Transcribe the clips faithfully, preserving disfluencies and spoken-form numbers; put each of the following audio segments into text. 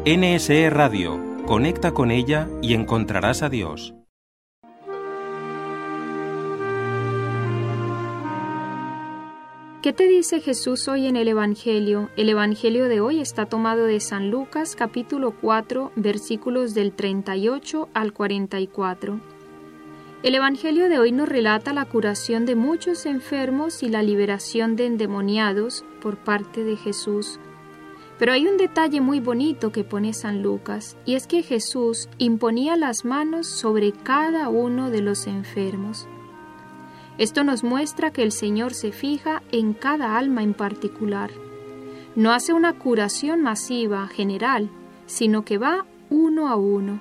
N S E Radio. Conecta con ella y encontrarás a Dios. ¿Qué te dice Jesús hoy en el Evangelio? El Evangelio de hoy está tomado de San Lucas, capítulo cuatro, versículos del treinta y ocho al cuarenta y cuatro. El Evangelio de hoy nos relata la curación de muchos enfermos y la liberación de endemoniados por parte de Jesús. Pero hay un detalle muy bonito que pone San Lucas, y es que Jesús imponía las manos sobre cada uno de los enfermos. Esto nos muestra que el Señor se fija en cada alma en particular. No hace una curación masiva, general, sino que va uno a uno.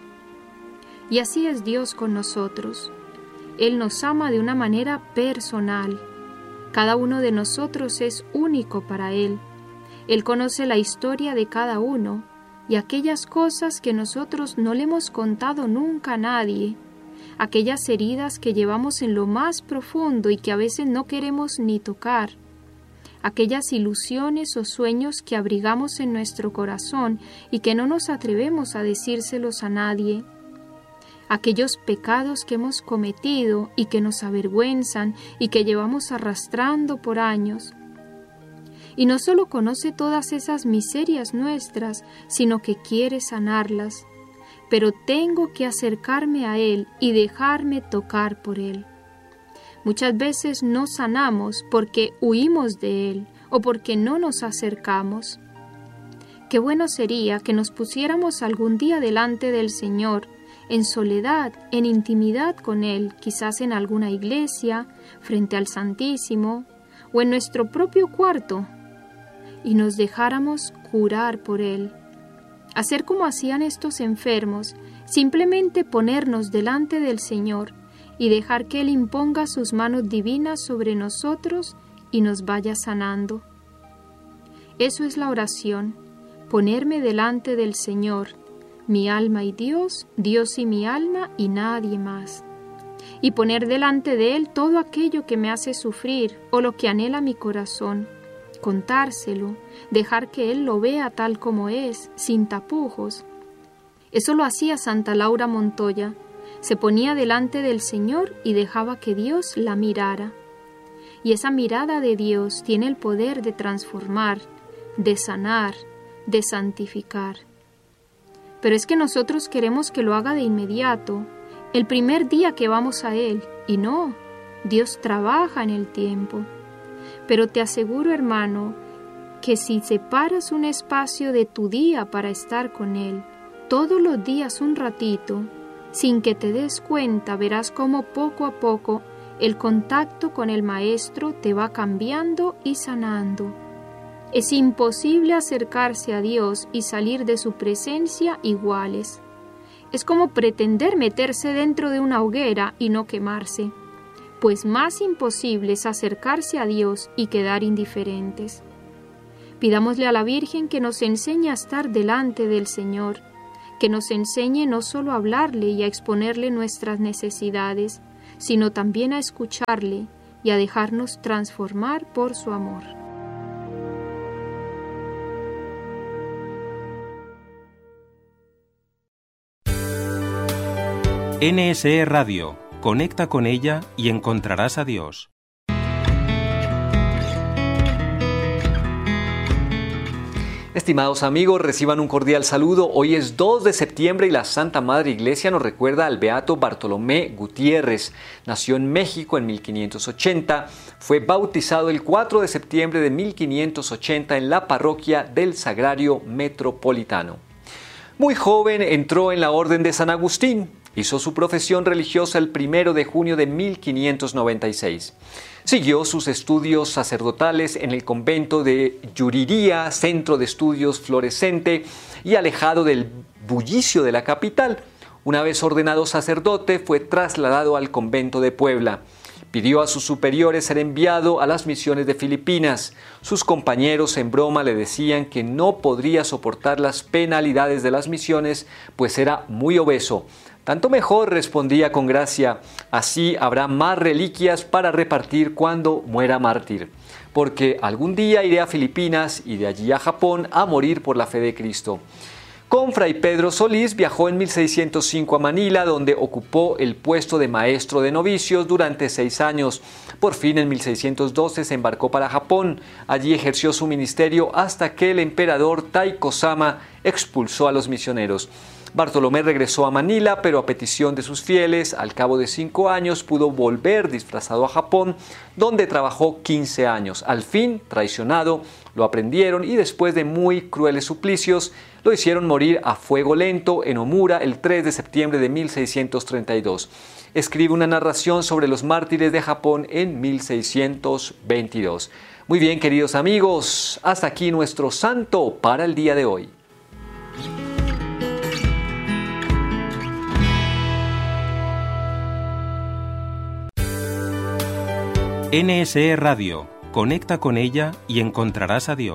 Y así es Dios con nosotros. Él nos ama de una manera personal. Cada uno de nosotros es único para Él. Él conoce la historia de cada uno y aquellas cosas que nosotros no le hemos contado nunca a nadie, aquellas heridas que llevamos en lo más profundo y que a veces no queremos ni tocar, aquellas ilusiones o sueños que abrigamos en nuestro corazón y que no nos atrevemos a decírselos a nadie, aquellos pecados que hemos cometido y que nos avergüenzan y que llevamos arrastrando por años. Y no solo conoce todas esas miserias nuestras, sino que quiere sanarlas. Pero tengo que acercarme a Él y dejarme tocar por Él. Muchas veces no sanamos porque huimos de Él o porque no nos acercamos. Qué bueno sería que nos pusiéramos algún día delante del Señor, en soledad, en intimidad con Él, quizás en alguna iglesia, frente al Santísimo, o en nuestro propio cuarto, y nos dejáramos curar por Él. Hacer como hacían estos enfermos, simplemente ponernos delante del Señor y dejar que Él imponga sus manos divinas sobre nosotros y nos vaya sanando. Eso es la oración, ponerme delante del Señor, mi alma y Dios, Dios y mi alma y nadie más. Y poner delante de Él todo aquello que me hace sufrir o lo que anhela mi corazón. Contárselo, dejar que Él lo vea tal como es, sin tapujos. Eso lo hacía Santa Laura Montoya. Se ponía delante del Señor y dejaba que Dios la mirara. Y esa mirada de Dios tiene el poder de transformar, de sanar, de santificar. Pero es que nosotros queremos que lo haga de inmediato, el primer día que vamos a Él, y no, Dios trabaja en el tiempo. Pero te aseguro, hermano, que si separas un espacio de tu día para estar con Él, todos los días un ratito, sin que te des cuenta, verás cómo poco a poco el contacto con el Maestro te va cambiando y sanando. Es imposible acercarse a Dios y salir de su presencia iguales. Es como pretender meterse dentro de una hoguera y no quemarse. Pues más imposible es acercarse a Dios y quedar indiferentes. Pidámosle a la Virgen que nos enseñe a estar delante del Señor, que nos enseñe no solo a hablarle y a exponerle nuestras necesidades, sino también a escucharle y a dejarnos transformar por su amor. N S E Radio. Conecta con ella y encontrarás a Dios. Estimados amigos, reciban un cordial saludo. Hoy es dos de septiembre y la Santa Madre Iglesia nos recuerda al beato Bartolomé Gutiérrez. Nació en México en mil quinientos ochenta, fue bautizado el cuatro de septiembre de mil quinientos ochenta en la parroquia del Sagrario Metropolitano. Muy joven entró en la Orden de San Agustín. Hizo su profesión religiosa el primero de junio de mil quinientos noventa y seis. Siguió sus estudios sacerdotales en el convento de Yuriría, centro de estudios florescente y alejado del bullicio de la capital. Una vez ordenado sacerdote, fue trasladado al convento de Puebla. Pidió a sus superiores ser enviado a las misiones de Filipinas. Sus compañeros en broma le decían que no podría soportar las penalidades de las misiones, pues era muy obeso. Tanto mejor, respondía con gracia, así habrá más reliquias para repartir cuando muera mártir, porque algún día iré a Filipinas y de allí a Japón a morir por la fe de Cristo. Con Fray Pedro Solís viajó en mil seiscientos cinco a Manila, donde ocupó el puesto de maestro de novicios durante seis años. Por fin, en mil seiscientos doce se embarcó para Japón. Allí ejerció su ministerio hasta que el emperador Taiko-sama expulsó a los misioneros. Bartolomé regresó a Manila, pero a petición de sus fieles, al cabo de cinco años pudo volver disfrazado a Japón, donde trabajó quince años. Al fin, traicionado, lo aprendieron y después de muy crueles suplicios, lo hicieron morir a fuego lento en Omura el tres de septiembre de mil seiscientos treinta y dos. Escribe una narración sobre los mártires de Japón en mil seiscientos veintidós. Muy bien, queridos amigos, hasta aquí nuestro santo para el día de hoy. N S E Radio. Conecta con ella y encontrarás a Dios.